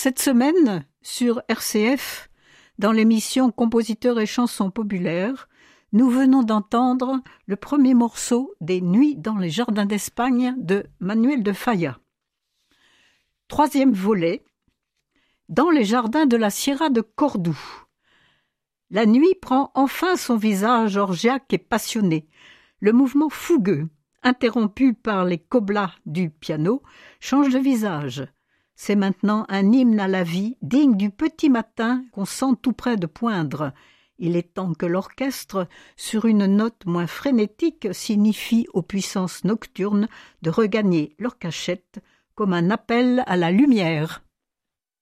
Cette semaine, sur RCF, dans l'émission Compositeurs et chansons populaires, nous venons d'entendre le premier morceau des Nuits dans les jardins d'Espagne de Manuel de Falla. Troisième volet, dans les jardins de la Sierra de Cordoue. La nuit prend enfin son visage orgiaque et passionné. Le mouvement fougueux, interrompu par les coblas du piano, change de visage. C'est maintenant un hymne à la vie, digne du petit matin qu'on sent tout près de poindre. Il est temps que l'orchestre, sur une note moins frénétique, signifie aux puissances nocturnes de regagner leur cachette comme un appel à la lumière.